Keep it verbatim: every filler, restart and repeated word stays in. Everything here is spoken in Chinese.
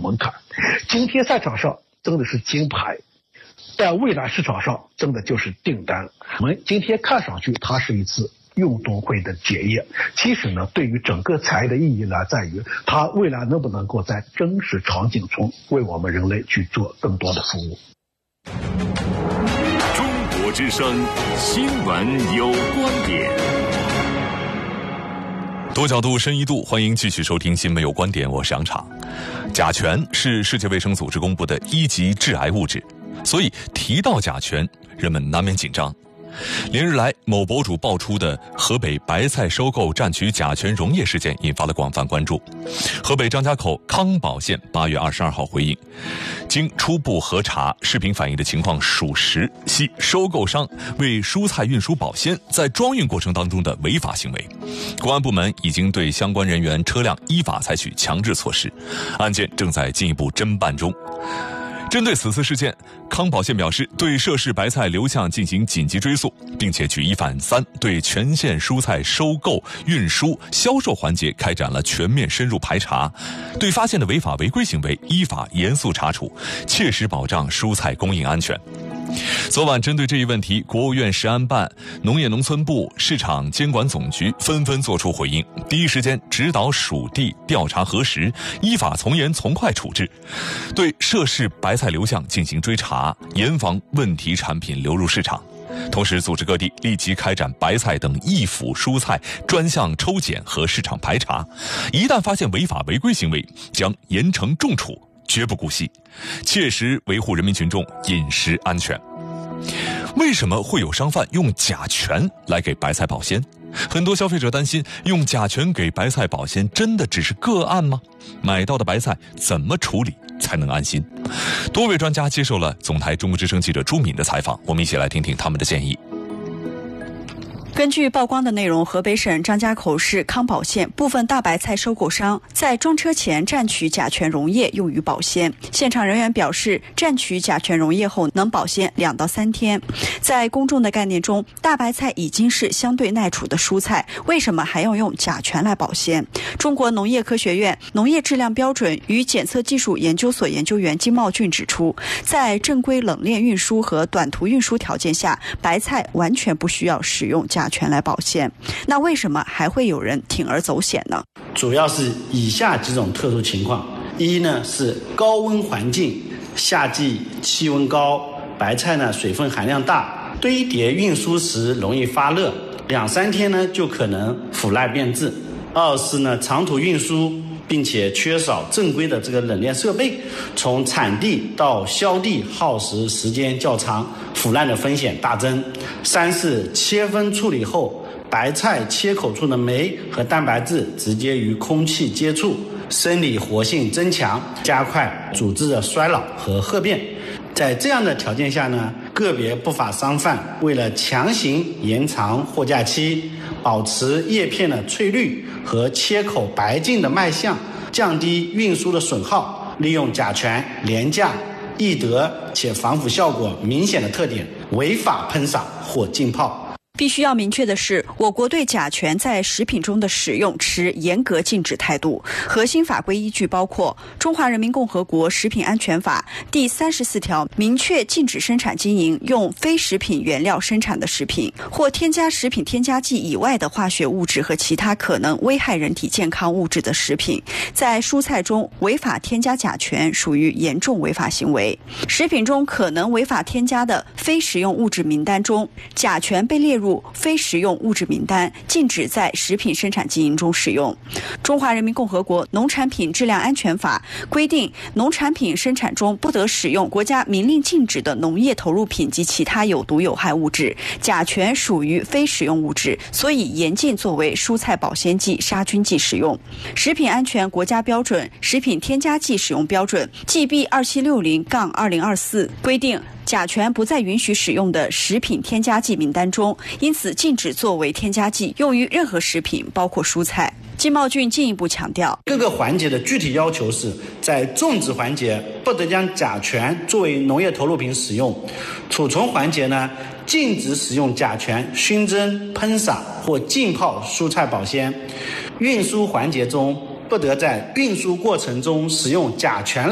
门槛。今天赛场上争的是金牌，但未来市场上争的就是订单。我们今天看上去它是一次运动会的检验，其实呢，对于整个产业的意义呢，在于它未来能不能够在真实场景中为我们人类去做更多的服务。 中国之声新闻有观点， 多角度深一度，欢迎继续收听新闻有观点，我是杨昶。甲醛是世界卫生组织公布的一级致癌物质，所以提到甲醛，人们难免紧张。连日来，某博主爆出的河北白菜收购占取甲醛溶液事件引发了广泛关注。河北张家口康保县八月二十二号回应，经初步核查，视频反映的情况属实，系收购商为蔬菜运输保鲜在装运过程当中的违法行为。公安部门已经对相关人员、车辆依法采取强制措施，案件正在进一步侦办中。针对此次事件，康保县表示对涉事白菜流向进行紧急追溯，并且举一反三，对全县蔬菜收购、运输、销售环节开展了全面深入排查，对发现的违法违规行为依法严肃查处，切实保障蔬菜供应安全。昨晚针对这一问题，国务院食安办、农业农村部、市场监管总局纷纷作出回应，第一时间指导属地调查核实，依法从严从快处置，对涉事白菜流向进行追查，严防问题产品流入市场。同时组织各地立即开展白菜等易腐蔬菜专项抽检和市场排查，一旦发现违法违规行为，将严惩重处，绝不姑息，切实维护人民群众饮食安全。为什么会有商贩用甲醛来给白菜保鲜？很多消费者担心，用甲醛给白菜保鲜真的只是个案吗？买到的白菜怎么处理才能安心？多位专家接受了总台中国之声记者朱敏的采访，我们一起来听听他们的建议。 根据曝光的内容，河北省张家口市康保县部分大白菜收购商在装车前蘸取甲醛溶液用于保鲜。现场人员表示，蘸取甲醛溶液后能保鲜两到三天。在公众的概念中，大白菜已经是相对耐储的蔬菜，为什么还要用甲醛来保鲜？中国农业科学院农业质量标准与检测技术研究所研究员金茂俊指出，在正规冷链运输和短途运输条件下，白菜完全不需要使用甲醛来保鲜。那为什么还会有人铤而走险呢？ 主要是以下几种特殊情况：一呢是高温环境，夏季气温高，白菜呢水分含量大，堆叠运输时容易发热，两三天呢就可能腐烂变质。二是呢长途运输，并且缺少正规的这个冷链设备，从产地到销地耗时时间较长，腐烂的风险大增。三是切分处理后，白菜切口处的酶和蛋白质直接与空气接触，生理活性增强，加快组织的衰老和褐变。在这样的条件下呢，个别不法商贩为了强行延长货架期，保持叶片的翠绿和切口白净的卖相，降低运输的损耗，利用甲醛廉价、易得且防腐效果明显的特点，违法喷洒或浸泡。 必须要明确的是，我国对甲醛在食品中的使用持严格禁止态度。核心法规依据包括《中华人民共和国食品安全法》第三十四条，明确禁止生产经营用非食品原料生产的食品，或添加食品添加剂以外的化学物质和其他可能危害人体健康物质的食品。在蔬菜中违法添加甲醛属于严重违法行为。食品中可能违法添加的非食用物质名单中，甲醛被列入入非食用物质名单，禁止在食品生产经营中使用。中华人民共和国农产品质量安全法规定，农产品生产中不得使用国家明令禁止的农业投入品及其他有毒有害物质，甲醛属于非食用物质，所以严禁作为蔬菜保鲜剂、杀菌剂使用。食品安全国家标准《食品添加剂使用标准》 G B 二七六零二零二四 规定，甲醛不在允许使用的食品添加剂名单中，因此禁止作为添加剂用于任何食品，包括蔬菜。金茂俊进一步强调， 各个环节的具体要求是，在种植环节不得将甲醛作为农业投入品使用；储存环节呢，禁止使用甲醛熏蒸、喷洒或浸泡蔬菜保鲜；运输环节中不得在运输过程中使用甲醛类